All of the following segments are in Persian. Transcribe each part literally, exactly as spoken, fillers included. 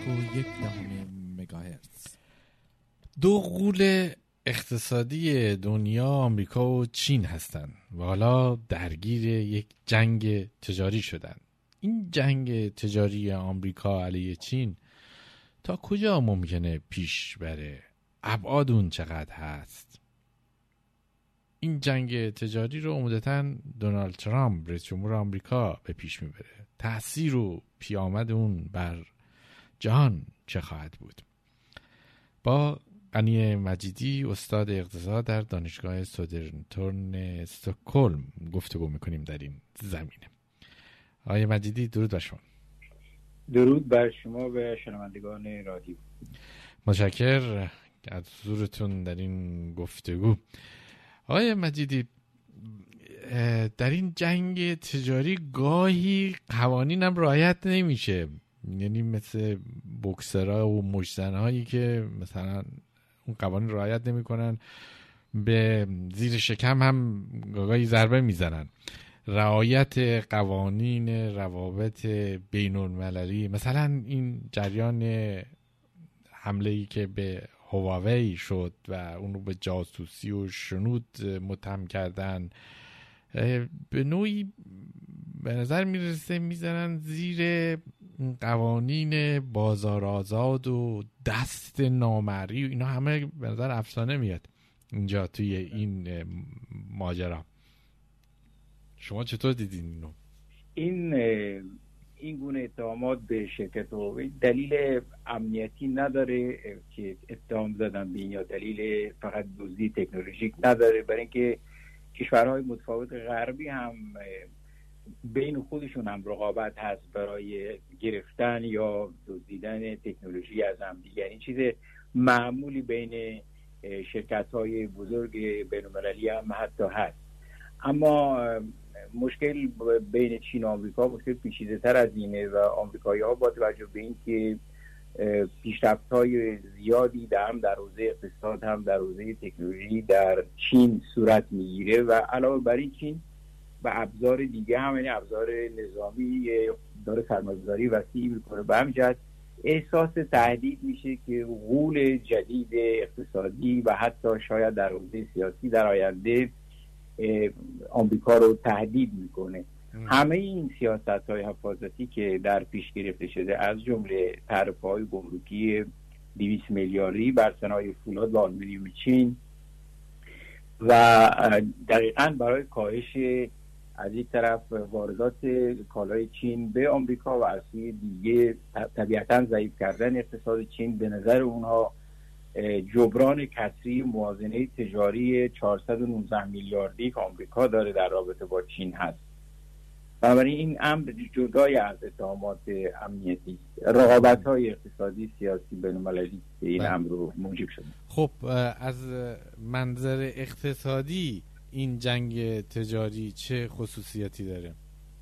و یک دهم مگاهرتز. دو غول اقتصادی دنیا آمریکا و چین هستند و حالا درگیر یک جنگ تجاری شدند. این جنگ تجاری آمریکا علیه چین تا کجا ممکنه پیش بره؟ ابعاد اون چقدر هست؟ این جنگ تجاری رو عمدتاً دونالد ترامپ رئیس جمهور آمریکا به پیش میبره. تأثیر و پیامد اون بر جهان چه خواهد بود؟ با غنی مجیدی استاد اقتصاد در دانشگاه سودرنتورن استکهلم گفتگو میکنیم در این زمینه. آقای مجیدی درود بر شما. درود بر شما و شنوندگان رادیو. متشکرم از حضورتون در این گفتگو. آقای مجیدی، در این جنگ تجاری گاهی قوانین هم رعایت نمیشه، یعنی مثل بوکسرها و مشتزنهایی که مثلا اون قوانین رعایت نمیکنن به زیر شکم هم گاهی ضربه میزنن. رعایت قوانین روابط بین المللی، مثلا این جریان حمله‌ای که به هواوی شد و اون رو به جاسوسی و شنود متهم کردن، به نوعی به نظر میرسه میزنن زیر قوانین بازار آزاد و دست نامرئی و اینا همه به نظر افسانه میاد اینجا توی این ماجرا. شما چطور دیدین اینو؟ این این گونه اتهامات به شرکت و دلیل امنیتی نداره که اتهام زدن به این، یا دلیل فقط دزدی تکنولوژیک نداره، برای اینکه کشورهای متفاوت غربی هم بین خودشون هم رقابت هست برای گرفتن یا دزدیدن تکنولوژی از هم دیگر. این چیز معمولی بین شرکت‌های بزرگ بین‌المللی هم حتی هست. اما مشکل بین چین و آمریکا مشکل پیچیده‌تر از اینه و آمریکایی‌ها با توجه به اینکه پیشرفت‌های زیادی در هم در حوزه اقتصاد هم در حوزه تکنولوژی در چین صورت میگیره و علاوه بر این چین و ابزار دیگه هم، یعنی ابزار نظامی داره سرمایه‌گذاری وسیعی میکنه، به همین جهت احساس تهدید میشه که غول جدید اقتصادی و حتی شاید در حوزه سیاسی در آینده آمریکا رو تهدید میکنه. همه این سیاست‌های حفاظتی که در پیش گرفته شده، از جمله تعرفه‌های گمرکی دویست میلیاردی بر صنایع فولاد و آلومینیوم چین و دقیقاً برای کاهش از یک طرف واردات کالای چین به آمریکا و از سوی دیگه طبیعتاً ضعیف کردن اقتصاد چین، به نظر اونها جبران کسری موازنه تجاری چهارصد و نوزده میلیاردی که آمریکا داره در رابطه با چین هست. بنابراین این امر جدای از اتهامات امنیتی، رقابت‌های اقتصادی سیاسی بین‌المللی که این امر رو موجب شده. خب از منظر اقتصادی این جنگ تجاری چه خصوصیاتی داره؟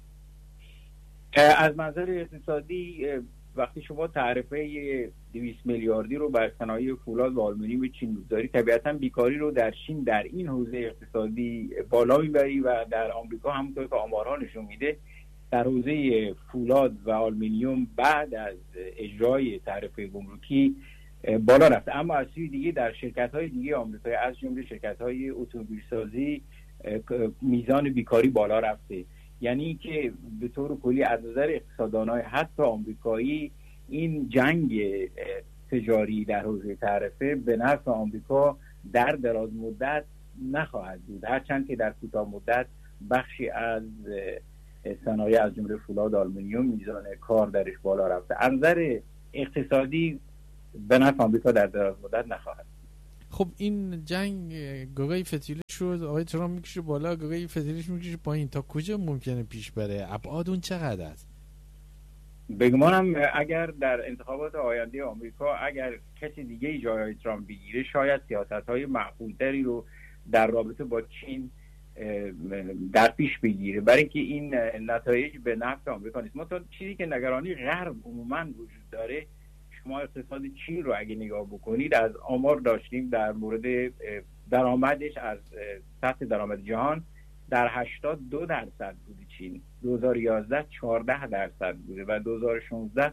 از منظر اقتصادی وقتی شما تعرفه دویست میلیاردی رو بر صنایع فولاد و آلومینیوم چین می‌ذاری، طبیعتاً بیکاری رو در چین در این حوزه اقتصادی بالا میبری و در آمریکا همونطور که آمارها نشون میده در حوزه فولاد و آلومینیوم بعد از اجرای تعرفه گمرکی بالا رفته. اما از سوی دیگه در شرکت‌های دیگه آمریکایی از جمله شرکت‌های اتومبیل سازی میزان بیکاری بالا رفته. یعنی که به طور کلی از نظر اقتصاددان‌های حتی آمریکایی این جنگ تجاری در حوزه تعرفه به نفع آمریکا در دراز مدت نخواهد بود، هرچند که در کوتاه مدت بخشی از صنایع از جمله فولاد و آلومینیوم میزان کار درش بالا رفته. از نظر اقتصادی به نفع آمریکا در دراز مدت نخواهد. خب این جنگ گاگای فتیله شد، آقای ترامپ میکشه بالا، گاگای فتیلش میکشه پایین، تا کجا ممکنه پیش بره؟ ابعاد اون چقدر است؟ بگمانم اگر در انتخابات آینده آمریکا اگر کسی دیگه جای ترامپ بگیره، شاید سیاست‌های معقول‌تری رو در رابطه با چین در پیش بگیره، برای اینکه این نتایج به نفع آمریکا نیست. مثلا چیزی که نگرانی غرب عموما وجود داره، شما اقتصاد چین رو اگه نگاه بکنید، از آمار داشتیم در مورد درآمدش از سطح درآمد جهان در هشتاد و دو درصد بوده چین، دو هزار و یازده چهارده درصد بوده و دو هزار و شانزده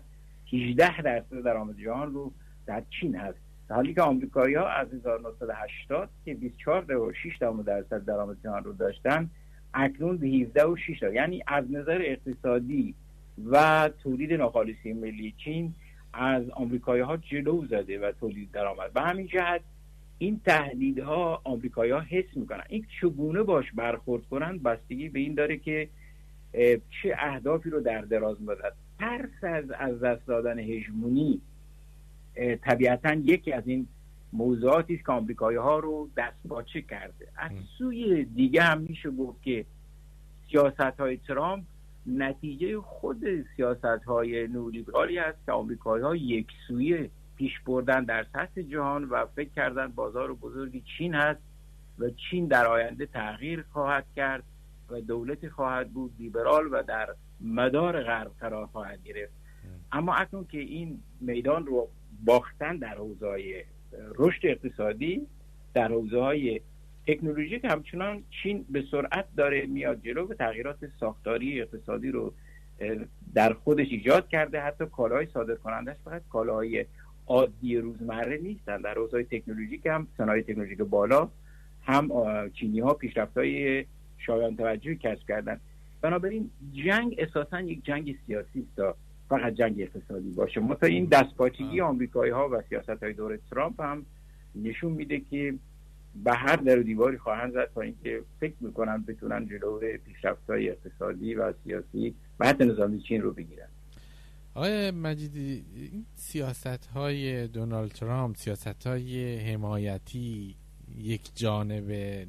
هجده درصد درآمد جهان رو در چین هست، در حالی که آمریکایی‌ها از هزار و نهصد و هشتاد که بیست و چهار و شش درصد درآمد جهان رو داشتن اکنون به هفده و شش درصد، یعنی از نظر اقتصادی و تولید ناخالصی ملی چین از آمریکایی‌ها جلو زده و تولید درآمد. به همین جهت این تهدیدها آمریکایی‌ها حس میکنن. این چگونه باش برخورد کنن بستگی به این داره که چه اهدافی رو در دراز مدت. ترس از از دست دادن هژمونی طبیعتاً یکی از این موضوعاتی است که آمریکایی‌ها رو دستپاچه کرده. از سوی دیگه هم میشه گفت که سیاست‌های ترامپ نتیجه خود سیاست‌های نولیبرالی است که آمریکایی‌ها یکسویه پیش بردن در سطح جهان و فکر کردن بازار بزرگی چین هست و چین در آینده تغییر خواهد کرد و دولتی خواهد بود لیبرال و در مدار غرب قرار خواهد گرفت. اما اکنون که این میدان رو باختن در حوزه‌های رشد اقتصادی، در حوزه‌های تکنولوژیک همچنان چین به سرعت داره میاد جلو و تغییرات ساختاری اقتصادی رو در خودش ایجاد کرده. حتی کالاهای صادر کنندش فقط کالاهای عادی روزمره نیستن. در حوزه‌های تکنولوژیک هم صنایع تکنولوژیک بالا هم چینی‌ها پیشرفت‌های شایان توجهی کسب کردن. بنابراین جنگ اساساً یک جنگ سیاسی است تا فقط جنگ اقتصادی باشه. مثلا این دستپاچگی آمریکایی‌ها و سیاست‌های دوره ترامپ هم نشون میده که به هر در و دیواری خواهند زد تا اینکه فکر میکنن بتونن جلوی پیشرفت‌های اقتصادی و سیاسی و حتی نظامی چین رو بگیرن. آقای مجیدی، این سیاست‌های دونالد ترامپ، سیاست‌های حمایتی یک جانبه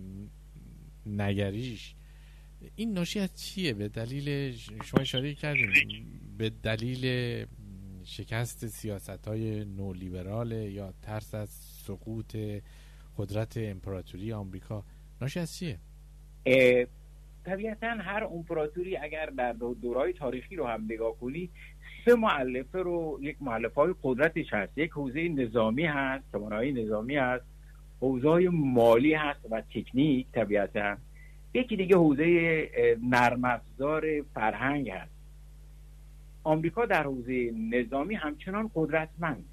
نگریش، این ناشی از چیه؟ به دلیل شما اشاره کردیم به دلیل شکست سیاست‌های نولیبرال یا ترس از سقوط قدرت امپراتوری آمریکا، ناشی از چیه؟ طبیعتاً هر امپراتوری اگر در دورهای تاریخی رو هم نگاه کنی سه مؤلفه رو، یک مؤلفه‌های قدرتش هست. یک حوزه نظامی هست، توانایی نظامی هست، حوزه مالی هست و تکنیک طبیعتاً، یکی دیگه حوزه نرم افزار فرهنگ هست. آمریکا در حوزه نظامی همچنان قدرتمند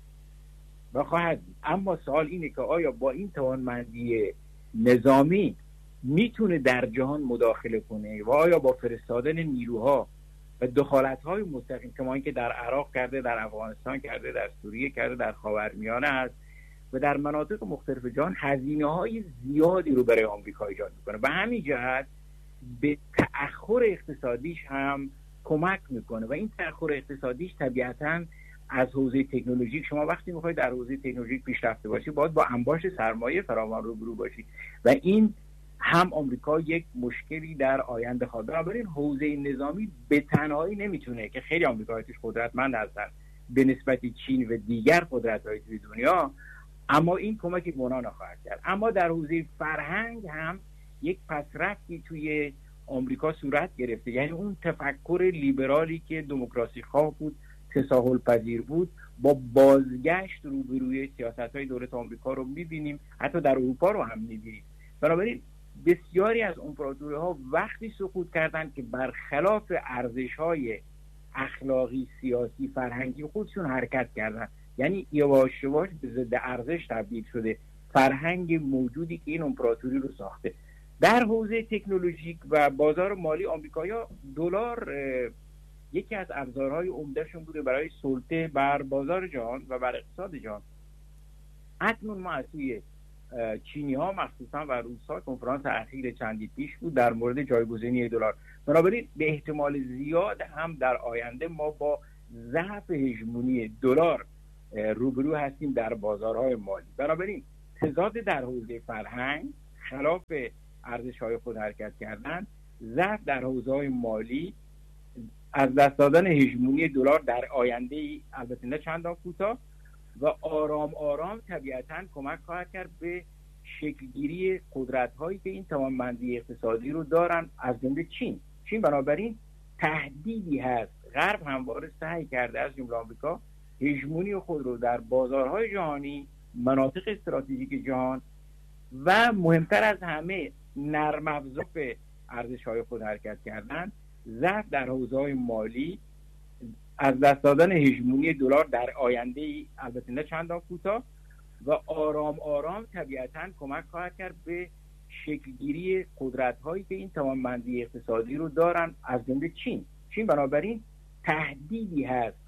و خواهد بود، اما سوال اینه که آیا با این توانمندی نظامی میتونه در جهان مداخله کنه و آیا با فرستادن نیروها و دخالت‌های مستقیم که ما اینکه در عراق کرده، در افغانستان کرده، در سوریه کرده، در خاورمیانه هست و در مناطق مختلف جهان هزینه‌های زیادی رو برای آمریکا ایجاد میکنه. به همین جهت به تأخر اقتصادیش هم کمک میکنه و این تأخر اقتصادیش طبیعتاً از حوزه تکنولوژیک، شما وقتی میخواید در حوزه تکنولوژیک پیشرفته باشی باید با انباش سرمایه فراوان روبرو باشی و این هم آمریکا یک مشکلی در آینده خواهد. بنابراین حوزه نظامی به تنهایی نمیتونه که خیلی آمریکایی توش قدرتمند هستن به نسبت چین و دیگر قدرت‌های توی دنیا، اما این کمکی بنا نخواهد کرد. اما در حوزه فرهنگ هم یک پسرفتی توی آمریکا صورت گرفته، یعنی اون تفکر لیبرالی که دموکراسی خواه بود، تساهل پذیر بود، با بازگشت روبروی سیاست‌های دولت آمریکا رو می‌بینیم، حتی در اروپا رو هم می‌بینیم. بنابراین بسیاری از امپراتوری‌ها وقتی سقوط کردند که برخلاف ارزش‌های اخلاقی، سیاسی، فرهنگی خودشون حرکت کردن، یعنی یواش یواش به ضد ارزش تبدیل شده فرهنگ موجودی که این امپراتوری رو ساخته. در حوزه تکنولوژیک و بازار مالی آمریکایی‌ها دلار یکی از ابزارهای عمدهشون بوده برای سلطه بر بازار جهان و بر اقتصاد جهان. اکنون ما از سوی چینی‌ها مخصوصا و روس‌ها کنفرانس اخیر چندی پیش بود در مورد جایگزینی دلار. بنابراین به احتمال زیاد هم در آینده ما با ضعف هژمونی دلار روبرو هستیم در بازارهای مالی. بنابراین تضاد در حوزه فرهنگ، خلاف ارزش‌های خود حرکت کردن، ضعف در حوزه‌های مالی، از دست دادن هژمونی دلار در آینده، البته نه چندان کوتاه، و آرام آرام طبیعتاً کمک خواهد کرد به شکلگیری قدرت‌هایی که این توانمندی اقتصادی رو دارن، از جمله چین. چین بنابراین تهدیدی هست. غرب همواره سعی کرده از جمله آمریکا هژمونی خود رو در بازارهای جهانی، مناطق استراتژیک جهان و مهمتر از همه نرم افزار ارزش‌های خود حرکت کردن، ضعف در حوزه‌های مالی، از دست دادن هژمونی دلار در آینده، البته نه چندان کوتاه، و آرام آرام طبیعتاً کمک خواهد کرد به شکلگیری قدرت‌هایی که این توانمندی اقتصادی رو دارن، از جمله چین. چین بنابراین تهدیدی هست